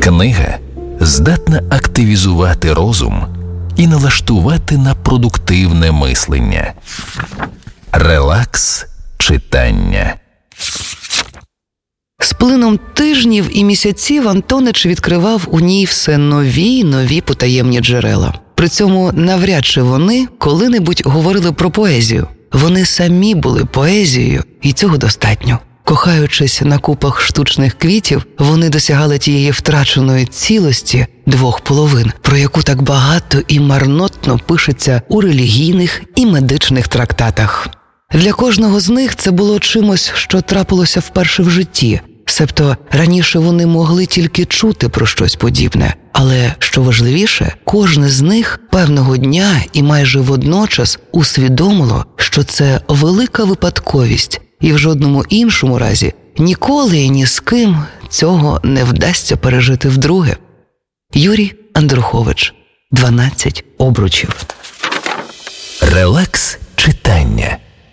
Книга здатна активізувати розум і налаштувати на продуктивне мислення. Релакс читання. З плином тижнів і місяців Антонич відкривав у ній все нові й нові потаємні джерела. При цьому навряд чи вони коли-небудь говорили про поезію. Вони самі були поезією, і цього достатньо. Кохаючись на купах штучних квітів, вони досягали тієї втраченої цілості двох половин, про яку так багато і марнотно пишеться у релігійних і медичних трактатах. Для кожного з них це було чимось, що трапилося вперше в житті, себто раніше вони могли тільки чути про щось подібне. Але, що важливіше, кожне з них певного дня і майже водночас усвідомило, що це велика випадковість, і в жодному іншому разі ніколи і ні з ким цього не вдасться пережити вдруге. Юрій Андрухович. 12 обручів. Релакс